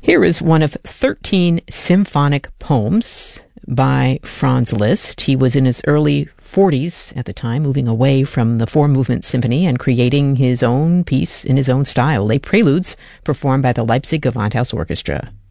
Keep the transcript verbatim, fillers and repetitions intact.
Here is one of thirteen symphonic poems by Franz Liszt. He was in his early forties at the time, moving away from the four-movement symphony and creating his own piece in his own style, Les Preludes, performed by the Leipzig Gewandhaus Orchestra.